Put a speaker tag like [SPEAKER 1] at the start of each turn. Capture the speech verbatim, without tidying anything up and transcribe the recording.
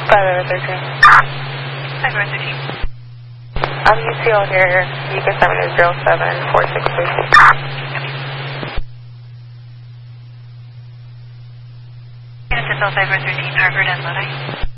[SPEAKER 1] five over thirteen.
[SPEAKER 2] five over thirteen.
[SPEAKER 1] I'm U C L here. You can send me to zero seven four six three.
[SPEAKER 2] N S S L five over thirteen, Harvard and Lodi.